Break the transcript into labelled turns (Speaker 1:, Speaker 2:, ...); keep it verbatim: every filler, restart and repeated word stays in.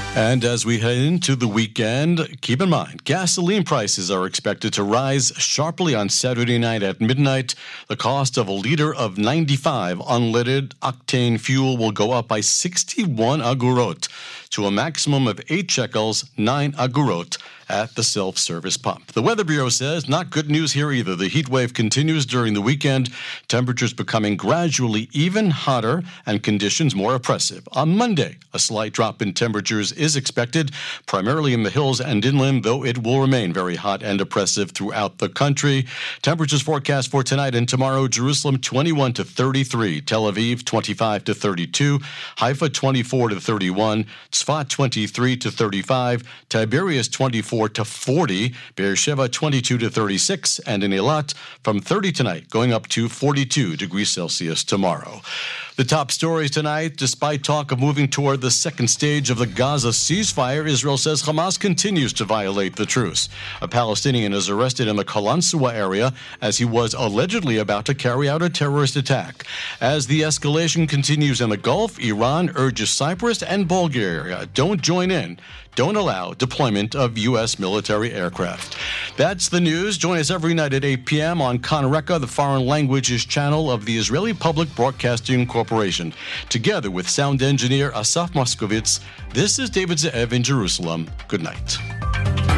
Speaker 1: And as we head into the weekend, keep in mind, gasoline prices are expected to rise sharply on Saturday night at midnight. The cost of a liter of ninety-five unleaded octane fuel will go up by sixty-one agurot to a maximum of eight shekels, nine agurot at the self-service pump. The Weather Bureau says not good news here either. The heat wave continues during the weekend, temperatures becoming gradually even hotter and conditions more oppressive. On Monday, a slight drop in temperatures is expected, primarily in the hills and inland, though it will remain very hot and oppressive throughout the country. Temperatures forecast for tonight and tomorrow: Jerusalem twenty-one to thirty-three, Tel Aviv twenty-five to thirty-two, Haifa twenty-four to thirty-one, Tzfat twenty-three to thirty-five, Tiberias twenty-four to forty, Beersheba twenty-two to thirty-six, and in Eilat from thirty tonight, going up to forty-two degrees Celsius tomorrow. The top stories tonight: despite talk of moving toward the second stage of the Gaza ceasefire, Israel says Hamas continues to violate the truce. A Palestinian is arrested in the Kalansua area as he was allegedly about to carry out a terrorist attack. As the escalation continues in the Gulf, Iran urges Cyprus and Bulgaria don't join in. Don't allow deployment of U S military aircraft. That's the news. Join us every night at eight p.m. on Kan Reka, the foreign languages channel of the Israeli Public Broadcasting Corporation. Together with sound engineer Asaf Moskovitz, this is David Ze'ev in Jerusalem. Good night.